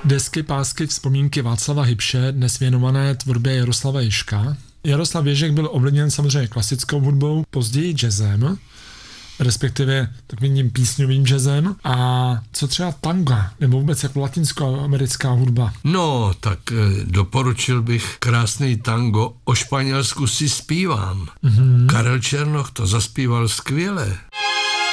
Desky, pásky, vzpomínky Václava Hybše, dnes věnované tvorbě Jaroslava Ježka. Jaroslav Ježek byl ovlivněn samozřejmě klasickou hudbou, později jazzem, respektive takovým písňovým jazzem. A co třeba tanga, nebo vůbec jako latinskoamerická hudba? No, tak doporučil bych krásný tango O Španělsku si zpívám. Karel Černoch to zaspíval skvěle.